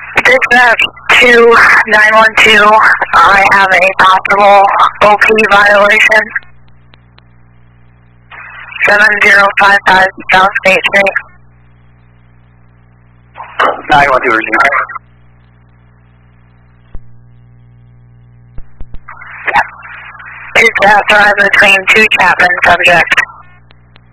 Dispatch 2912, I have a possible OP violation. 7055 South State Street. 912 Virginia. Two cats drive between two Chapman subjects.